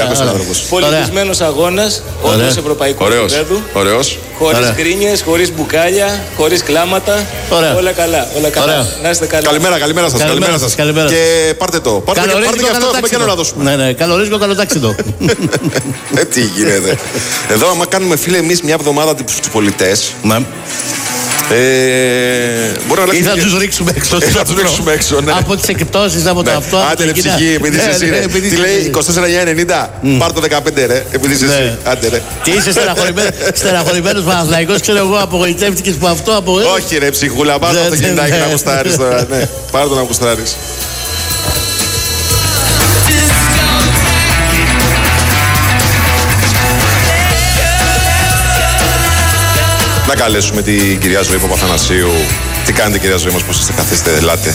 Ωραίος άνθρωπος. Πολιτισμένος αγώνας, όντως ευρωπαϊκού επίπεδου. Ωραίος. Χωρίς γκρίνιες, χωρίς μπουκάλια, χωρίς κλάματα. Όλα καλά. Να είστε καλά. Καλημέρα σας. Και πάρτε το. Πάρτε και αυτό, έχουμε και ένα να δώσουμε. Ναι, καλορίζικο, καλοτάξιτο. Τι γίνεται. Εδώ, άμα κάνουμε, φίλε, εμείς μια εβδομάδα τους πολιτές. Ή θα τους ρίξουμε έξω. Ναι. Από τις εκπτώσεις, από το αυτό. Άντε ρε ψυχή, επειδή είσαι εσύ ρε. Τι λέει 24,990. Πάρ' το 15 ρε, επειδή είσαι εσύ. Άντε ρε. Και είσαι στεναχωρημένος Παναθηναϊκός, ξέρω εγώ, απογοητεύτηκες που αυτό. Όχι ρε ψυχούλα, πάρ' το αυτοκινητάκι να κουστάρεις τώρα. Πάρ' το να κουστάρεις. Να καλέσουμε την κυρία Ζωή Παπαθανασίου. Τι κάνετε κυρία Ζωή μας, πώς είστε, καθίστε, ελάτε.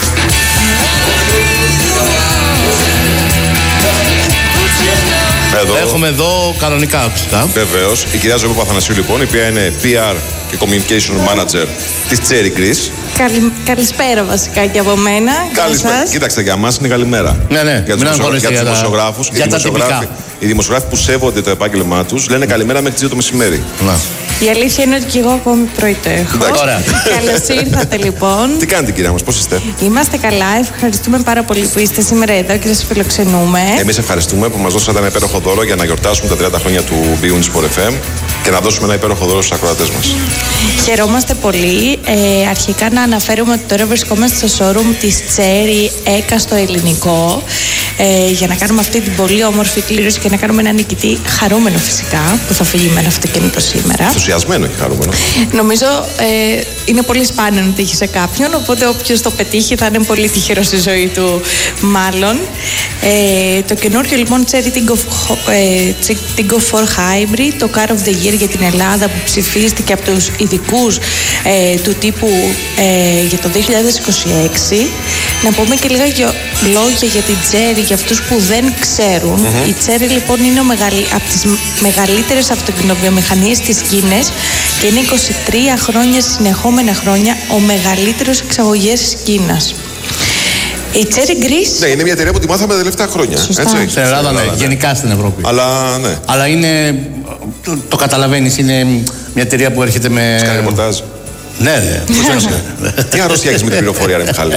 Έχουμε εδώ κανονικά ακουστικά. Βεβαίως. Η κυρία Ζωή Παπαθανασίου λοιπόν, η οποία είναι PR και Communication Manager της Cherry Greece. Καλησπέρα βασικά και από μένα. Καλησπέρα. Κοίταξτε, για μας είναι καλημέρα. Ναι. Για τους δημοσιογράφους. Οι δημοσιογράφοι που σέβονται το επάγγελμά τους λένε καλημέρα μέχρι τις 2 το μεσημέρι. Η αλήθεια είναι ότι και εγώ ακόμη πρωί το έχω. Καλώς ήρθατε λοιπόν. Τι κάνετε κυρία μας, πώς είστε? Είμαστε καλά, ευχαριστούμε πάρα πολύ που είστε σήμερα εδώ και σας φιλοξενούμε. Εμείς ευχαριστούμε που μας δώσατε ένα υπέροχο δώρο για να γιορτάσουμε τα 30 χρόνια του Beyond Sport FM και να δώσουμε ένα υπέροχο δώρο στους ακροατές μας. Χαιρόμαστε πολύ. Αρχικά να αναφέρουμε ότι τώρα βρισκόμαστε στο showroom της Cherry ΕΚΑ στο ελληνικό για να κάνουμε αυτή την πολύ όμορφη κλήρωση και να κάνουμε ένα νικητή χαρούμενο φυσικά που θα φύγει με ένα αυτοκίνητο σήμερα. Ενθουσιασμένο και χαρούμενο. Νομίζω είναι πολύ σπάνιο να τύχει σε κάποιον, οπότε όποιος το πετύχει θα είναι πολύ τυχερό στη ζωή του μάλλον. Το καινούργιο λοιπόν Cherry Tiggo 4 Hybrid, το Car of the Year για την Ελλάδα που ψηφίστηκε από τους ειδικούς του τύπου για το 2026. Να πούμε και λίγα λόγια για την Cherry για αυτούς που δεν ξέρουν. Η Cherry λοιπόν είναι από τις μεγαλύτερες αυτοκινητοβιομηχανίες της Κίνας και είναι 23 χρόνια συνεχόμενα χρόνια ο μεγαλύτερος εξαγωγέας της Κίνας. Η Cherry Greece. Ναι, είναι μια εταιρεία που τη μάθαμε τα τελευταία χρόνια. Σωστά. Έτσι, στην Ελλάδα, ναι, γενικά στην Ευρώπη. Αλλά ναι. Αλλά είναι. Το καταλαβαίνεις, είναι μια εταιρεία που έρχεται με. Κάνει ρεπορτάζ. Ναι. Τι αρρώστια έχεις με την πληροφορία, ρε Μιχάλη?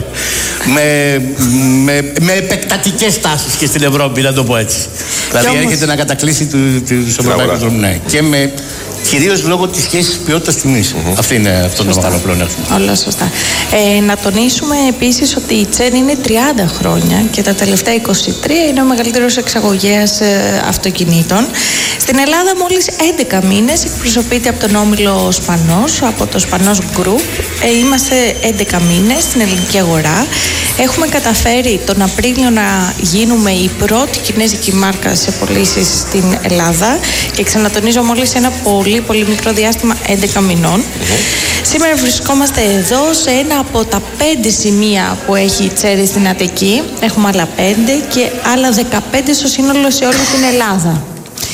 Με επεκτατικές τάσεις και στην Ευρώπη, να το πω έτσι. Δηλαδή έρχεται να κατακλείσει τους ευρωπαϊκούς δρόμους. Ναι. Και με. Κυρίως λόγω της σχέσης ποιότητας-τιμής. Αυτό είναι το μεγάλο πλεονέκτημα. Όλα σωστά. Να τονίσουμε επίσης ότι η Cherry είναι 30 χρόνια και τα τελευταία 23 είναι ο μεγαλύτερος εξαγωγέας αυτοκινήτων. Στην Ελλάδα μόλις 11 μήνες εκπροσωπείται από τον όμιλο Σπανός, από το Σπανός Group. Είμαστε 11 μήνες στην ελληνική αγορά. Έχουμε καταφέρει τον Απρίλιο να γίνουμε η πρώτη κινέζικη μάρκα σε πωλήσεις στην Ελλάδα και ξανατονίζω μόλις ένα πολύ μικρό διάστημα 11 μηνών. Σήμερα βρισκόμαστε εδώ σε ένα από τα 5 σημεία που έχει η Cherry στην Αττική. Έχουμε άλλα 5 και άλλα 15 στο σύνολο σε όλη την Ελλάδα.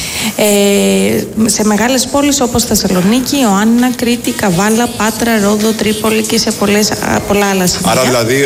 Σε μεγάλες πόλεις όπως Θεσσαλονίκη, Ιωάννα, Κρήτη, Καβάλα, Πάτρα, Ρόδο, Τρίπολη και σε πολλά άλλα σημεία. Άρα δηλαδή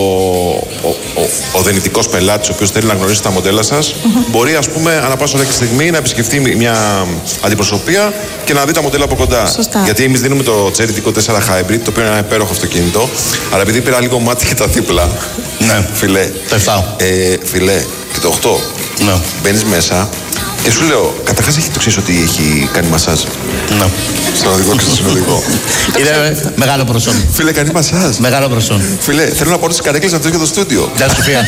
ο δυνητικός πελάτης ο οποίος θέλει να γνωρίσει τα μοντέλα σας μπορεί ας πούμε ανά πάσα ώρα και στιγμή να επισκεφτεί μια αντιπροσωπεία και να δει τα μοντέλα από κοντά. Σωστά. Γιατί εμείς δίνουμε το Cherry Tiggo 4 Hybrid, το οποίο είναι ένα υπέροχο αυτοκίνητο, αλλά επειδή πήρα λίγο μάτι και τα δίπλα. Ναι. Φιλέ. Το 7. Φιλέ. Και το 8. Ναι. Μπαίνεις μέσα. Και σου λέω, καταρχάς το ξέρεις ότι έχει κάνει μασάζ? Ναι. Στον οδηγό και στον συνοδηγό. Είναι μεγάλο προσόν. Φίλε, κάνει μασάζ. Μεγάλο προσόν. Φίλε, θέλω να πάρω τις καρέκλες αυτές για το στούντιο. Γεια σου, Σοφία.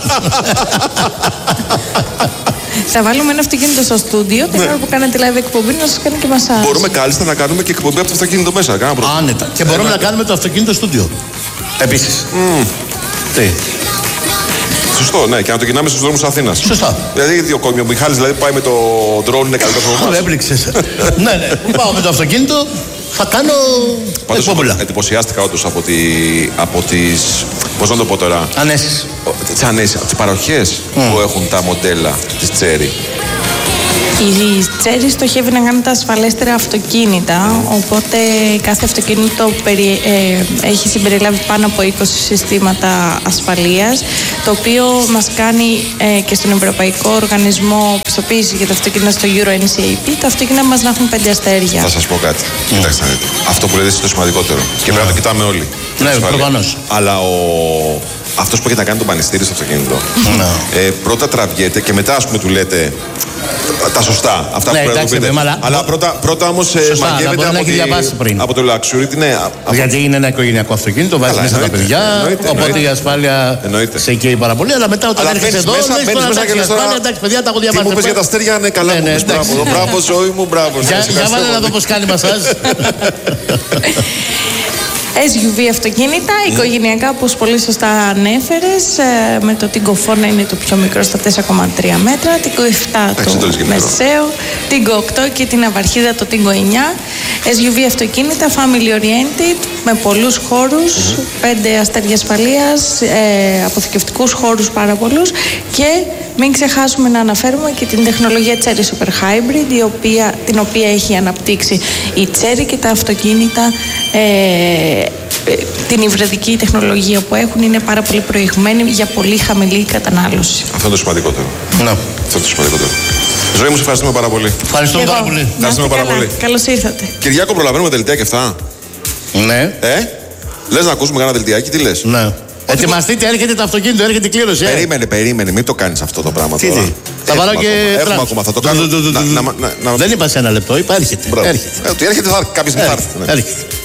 Θα βάλουμε ένα αυτοκίνητο στο στούντιο την ώρα που κάνετε live εκπομπή να σας κάνει και μασάζ. Μπορούμε κάλλιστα να κάνουμε και εκπομπή από το αυτοκίνητο μέσα. Άνετα. Και μπορούμε να κάνουμε το αυτοκίνητο στούντιο. Επίσης. Τι. Σωστό, ναι, και να το κοινάμε στους δρόμους Αθήνας. Σωστά. Δηλαδή, ο Μιχάλης δηλαδή πάει με το drone, είναι καλύτερος από εμάς. Έπληξες. Ναι. Πάω με το αυτοκίνητο, θα κάνω εκπομπούλα. Εντυπωσιάστηκα όντως από τις. Πώς να το πω τώρα. Ανέσεις. Από τις παροχές που έχουν τα μοντέλα της Cherry. Η Cherry στοχεύει να κάνει τα ασφαλέστερα αυτοκίνητα, οπότε κάθε αυτοκίνητο έχει συμπεριλάβει πάνω από 20 συστήματα ασφαλείας, το οποίο μας κάνει και στον Ευρωπαϊκό Οργανισμό Πιστοποίηση για τα αυτοκίνητα στο Euro NCAP, τα αυτοκίνητα μας να έχουν 5 αστέρια. Θα σας πω κάτι. Κοιτάξτε να δείτε. Αυτό που λέτε είναι το σημαντικότερο. Και πρέπει να το κοιτάμε όλοι. Ναι, προφανώς. Αλλά αυτός που έχει να κάνει τον πανιστήρι στο αυτοκίνητο, πρώτα τραβιέται και μετά, ας πούμε, του λέτε τα σωστά. Αυτά που πρέπει να πείτε. Αλλά πρώτα όμως μαγεύεται από το luxury. Γιατί είναι ένα οικογενειακό αυτοκίνητο, βάζει μέσα τα παιδιά. Οπότε η ασφάλεια σε καίει πάρα πολύ. Αλλά μετά όταν έρχεσαι εδώ, λες τώρα εντάξει, παιδιά, τα έχω διαβάσει. Τι μου πες για τα αστέρια, είναι καλά. Μπράβο, ζωή μου, μπράβο. Για βάλε να δω πώς κάνει μασάζ. SUV αυτοκίνητα, οικογενειακά, όπως πολύ σωστά ανέφερες, με το Tingo 4 να είναι το πιο μικρό στα 4,3 μέτρα, Tingo 7 το μεσαίο, Tingo 8 και την απαρχίδα το Tingo 9. SUV αυτοκίνητα, family oriented, με πολλούς χώρους, 5 αστέρια ασφαλείας, αποθηκευτικούς χώρους πάρα πολλούς και μην ξεχάσουμε να αναφέρουμε και την τεχνολογία Chery Super Hybrid, την οποία έχει αναπτύξει η Chery, και τα αυτοκίνητα, την υβριδική τεχνολογία που έχουν είναι πάρα πολύ προηγμένη για πολύ χαμηλή κατανάλωση. Αυτό είναι το σημαντικότερο. Ναι. Αυτό είναι το σημαντικότερο. Ζωή μου, σε ευχαριστούμε πάρα πολύ. Ευχαριστούμε πάρα πολύ. Ευχαριστούμε πάρα πολύ. Καλώς ήρθατε. Κυριάκο, προλαβαίνουμε δελτία και αυτά. Ναι. Λες να ακούσουμε κανένα δελτιάκι, τι λες? Ναι. Ετοιμαστείτε, έρχεται το αυτοκίνητο, έρχεται η κλήρωση. Περίμενε, μην το κάνεις αυτό το πράγμα τώρα. Θα βάλω και. Έχουμε ακόμα, θα το κάνω. Δεν είπα σε ένα λεπτό, είπα έρχεται. Έρχεται, κάποια στιγμή θα έρθει. Έρχεται.